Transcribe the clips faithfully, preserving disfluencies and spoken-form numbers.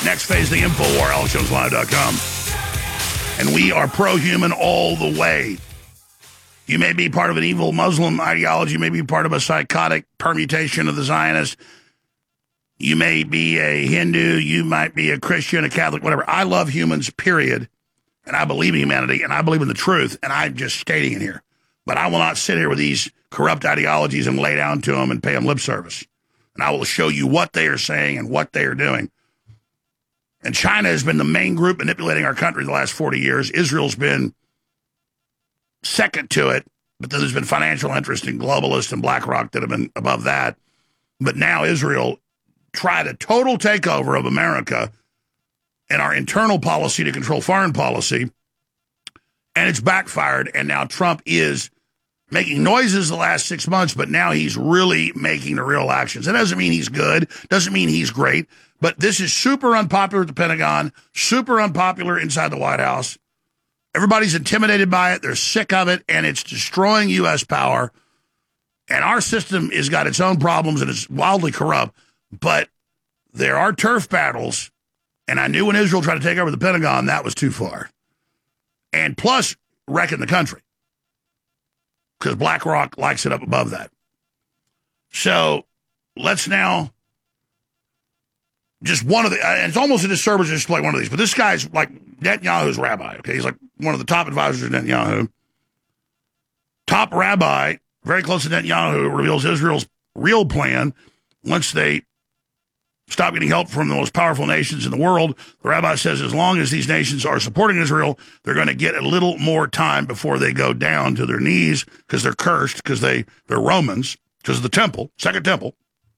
Next phase, the InfoWar, alex jones live dot com. And we are pro-human all the way. You may be part of an evil Muslim ideology. You may be part of a psychotic permutation of the Zionists. You may be a Hindu. You might be a Christian, a Catholic, whatever. I love humans, period. And I believe in humanity, and I believe in the truth, and I'm just stating it here. But I will not sit here with these corrupt ideologies and lay down to them and pay them lip service. And I will show you what they are saying and what they are doing. And China has been the main group manipulating our country the last forty years. Israel's been second to it, but then there's been financial interest in globalists and BlackRock that have been above that. But now Israel tried a total takeover of America and our internal policy to control foreign policy, and it's backfired, and now Trump is making noises the last six months, but now he's really making the real actions. That doesn't mean he's good, doesn't mean he's great, but this is super unpopular at the Pentagon, super unpopular inside the White House. Everybody's intimidated by it, they're sick of it, and it's destroying U S power, and our system has got its own problems, and it's wildly corrupt, but there are turf battles. And I knew when Israel tried to take over the Pentagon, that was too far. And plus, wrecking the country. Because BlackRock likes it up above that. So, let's now, just one of the, and it's almost a disservice to just play one of these, but this guy's like Netanyahu's rabbi, okay? He's like one of the top advisors of Netanyahu. Top rabbi, very close to Netanyahu, reveals Israel's real plan once they stop getting help from the most powerful nations in the world. The rabbi says as long as these nations are supporting Israel, they're going to get a little more time before they go down to their knees because they're cursed, because they, they're Romans, because of the temple, second temple.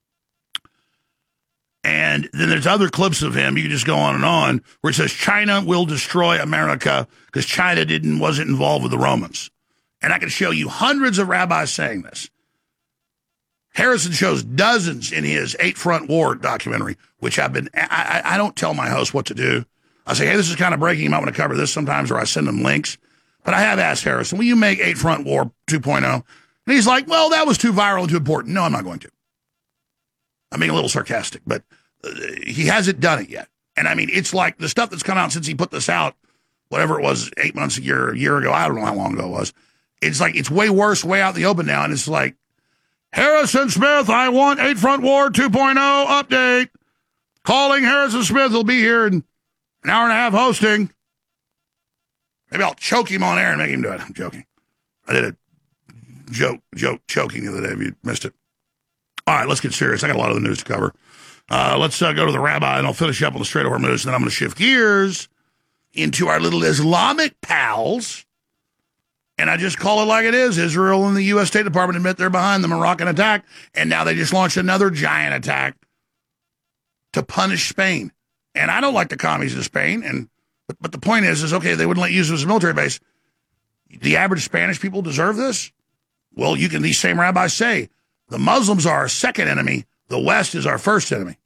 And then there's other clips of him, you can just go on and on, where it says China will destroy America because China didn't wasn't involved with the Romans. And I can show you hundreds of rabbis saying this. Harrison shows dozens in his Eight Front War documentary, which I've been, I, I, I don't tell my host what to do. I say, hey, this is kind of breaking. You might want to cover this sometimes, or I send them links. But I have asked Harrison, will you make Eight Front War two point oh? And he's like, well, that was too viral and too important. No, I'm not going to. I'm being a little sarcastic, but uh, he hasn't done it yet. And I mean, it's like the stuff that's come out since he put this out, whatever it was, eight months, a year, a year ago, I don't know how long ago it was. It's like, it's way worse, way out in the open now. And it's like, Harrison Smith, I want Eight Front War two point oh update. Calling Harrison Smith. He'll be here in an hour and a half hosting. Maybe I'll choke him on air and make him do it. I'm joking. I did a joke, joke, choking the other day if you missed it. All right, let's get serious. I got a lot of the news to cover. Uh, let's uh, go to the rabbi, and I'll finish up on the Strait of Hormuz, and then I'm going to shift gears into our little Islamic pals. And I just call it like it is. Israel and the U S State Department admit they're behind the Moroccan attack, and now they just launched another giant attack to punish Spain. And I don't like the commies of Spain, and but, but the point is, is okay, they wouldn't let you use it as a military base. The average Spanish people deserve this? Well, you can, these same rabbis say, the Muslims are our second enemy, the West is our first enemy.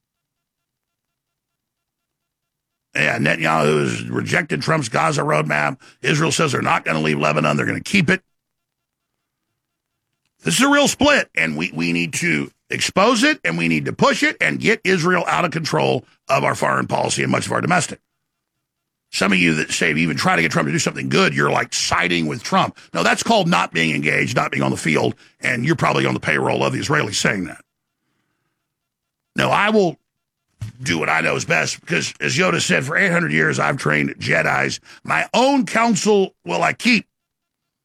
Yeah, Netanyahu has rejected Trump's Gaza roadmap. Israel says they're not going to leave Lebanon. They're going to keep it. This is a real split, and we, we need to expose it, and we need to push it, and get Israel out of control of our foreign policy and much of our domestic. Some of you that say if you even try to get Trump to do something good, you're like siding with Trump. No, that's called not being engaged, not being on the field, and you're probably on the payroll of the Israelis saying that. No, I will do what I know is best, because as Yoda said, for eight hundred years I've trained Jedis. My own counsel will I keep.